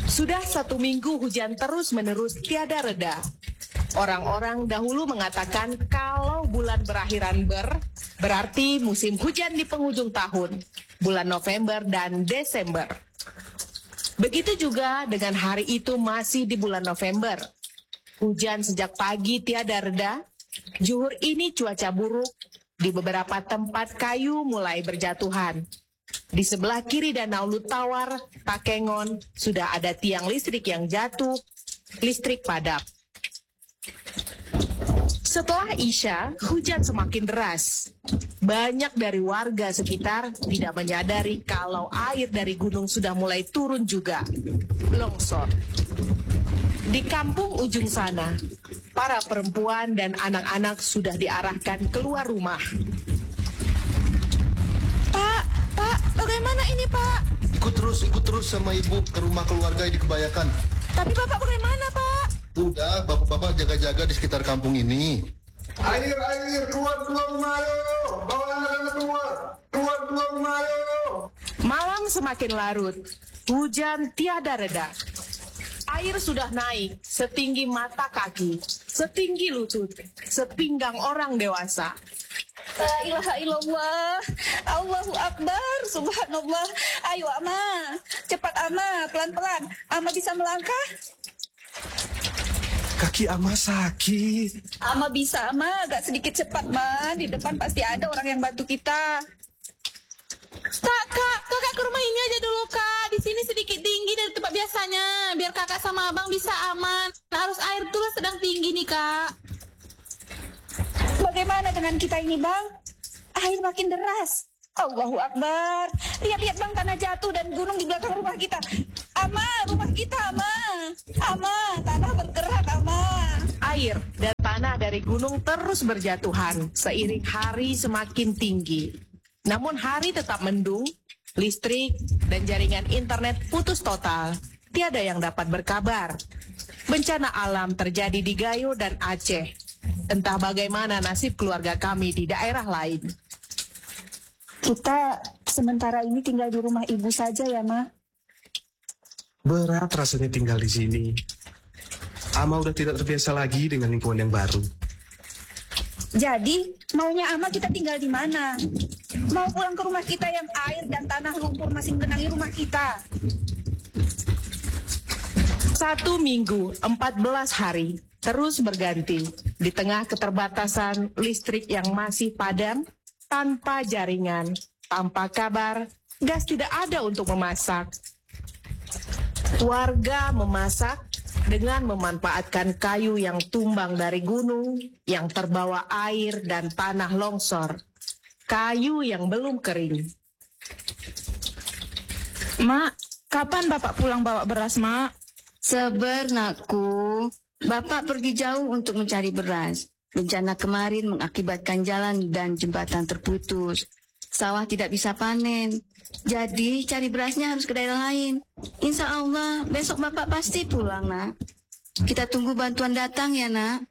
Sudah 1 minggu hujan terus-menerus tiada reda. Orang-orang dahulu mengatakan kalau bulan berakhiran berarti musim hujan di penghujung tahun, bulan November dan Desember. Begitu juga dengan hari itu masih di bulan November. Hujan sejak pagi tiada reda. Zuhur ini cuaca buruk, di beberapa tempat kayu mulai berjatuhan. Di sebelah kiri Danau Lutawar, Takengon, sudah ada tiang listrik yang jatuh, listrik padam. Setelah Isya, hujan semakin deras. Banyak dari warga sekitar tidak menyadari kalau air dari gunung sudah mulai turun juga. Longsor. Di kampung ujung sana, para perempuan dan anak-anak sudah diarahkan keluar rumah. Pak, bagaimana ini, Pak? Ikut terus sama ibu ke rumah keluarga yang dikebayakan. Tapi Bapak bagaimana, Pak? Udah, bapak-bapak jaga-jaga di sekitar kampung ini. Air, keluar rumah ayo. Bawa anak-anak keluar rumah ayo. Malam semakin larut, hujan tiada reda. Air sudah naik setinggi mata kaki, setinggi lutut, sepinggang orang dewasa. La ilaha illallah, Allahu Akbar, subhanallah. Ayo Ama, cepat Ama, pelan-pelan. Ama bisa melangkah? Kaki Ama sakit. Ama bisa, Ama, agak sedikit cepat, Ma. Di depan pasti ada orang yang bantu kita. Kakak ke rumah ini aja dulu, Kak. Di sini sedikit tinggi dari tempat biasanya, biar kakak sama abang bisa aman. Nah, arus air tuh sedang tinggi nih, Kak. Bagaimana dengan kita ini, Bang? Air makin deras. Allahu Akbar. Lihat Bang, tanah jatuh dan gunung di belakang rumah kita. Ama, rumah kita, Ama. Ama, tanah bergerak, Ama. Air dan tanah dari gunung terus berjatuhan seiring hari semakin tinggi. Namun hari tetap mendung, listrik dan jaringan internet putus total. Tiada yang dapat berkabar. Bencana alam terjadi di Gayo dan Aceh. Entah bagaimana nasib keluarga kami di daerah lain. Kita sementara ini tinggal di rumah ibu saja ya, Ma. Berat rasanya tinggal di sini. Ama udah tidak terbiasa lagi dengan lingkungan yang baru. Jadi, maunya Ama kita tinggal di mana? Mau pulang ke rumah kita yang air dan tanah lumpur masih mengenangi rumah kita. 1 minggu, 14 hari, terus berganti. Di tengah keterbatasan listrik yang masih padam, tanpa jaringan, tanpa kabar, gas tidak ada untuk memasak. Warga memasak dengan memanfaatkan kayu yang tumbang dari gunung, yang terbawa air dan tanah longsor. Kayu yang belum kering. Mak, kapan Bapak pulang bawa beras, Mak? Sabar, nakku. Bapak pergi jauh untuk mencari beras. Bencana kemarin mengakibatkan jalan dan jembatan terputus. Sawah tidak bisa panen. Jadi cari berasnya harus ke daerah lain. Insya Allah besok Bapak pasti pulang, Nak. Kita tunggu bantuan datang ya, Nak.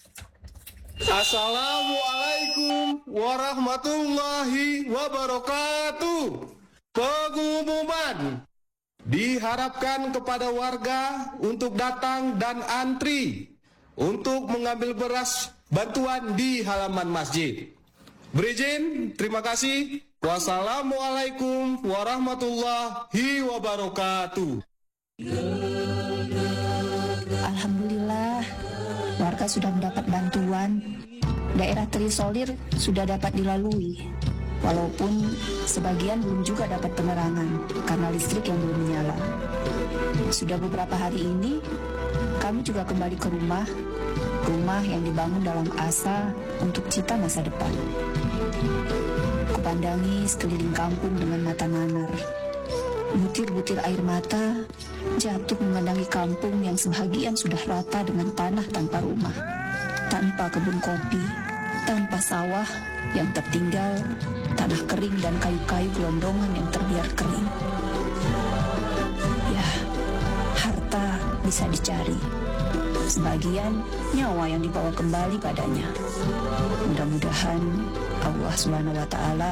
Assalamualaikum warahmatullahi wabarakatuh. Pengumuman. Diharapkan kepada warga untuk datang dan antri untuk mengambil beras bantuan di halaman masjid. Berizin, terima kasih. Wassalamualaikum warahmatullahi wabarakatuh. Alhamdulillah, warga sudah mendapat bantuan. Daerah terisolir sudah dapat dilalui. Walaupun sebagian belum juga dapat penerangan karena listrik yang belum menyala. Sudah beberapa hari ini, kami juga kembali ke rumah yang dibangun dalam asa untuk cita masa depan. Kupandangi sekeliling kampung dengan mata nanar. Butir-butir air mata jatuh memandangi kampung yang sebagian sudah rata dengan tanah tanpa rumah, tanpa kebun kopi, tanpa sawah yang tertinggal, tanah kering dan kayu-kayu gelondongan yang terbiar kering. Ya, harta bisa dicari. Sebagian nyawa yang dibawa kembali padanya. Mudah-mudahan Allah Subhanahu wa Ta'ala